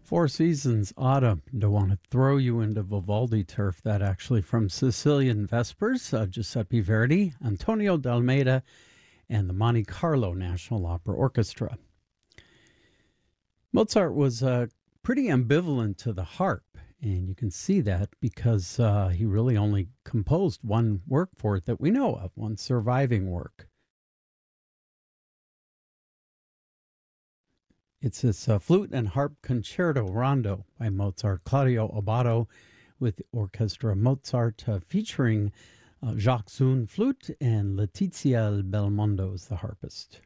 Four Seasons Autumn. Don't want to throw you into Vivaldi turf. That actually from Sicilian Vespers, Giuseppe Verdi, Antonio D'Almeida, and the Monte Carlo National Opera Orchestra. Mozart was pretty ambivalent to the harp, and you can see that because he really only composed one work for it that we know of, one surviving work. It's this Flute and Harp Concerto Rondo by Mozart, Claudio Abbado with Orchestra Mozart, featuring Jacques Zun flute and Letizia Belmondo as the harpist.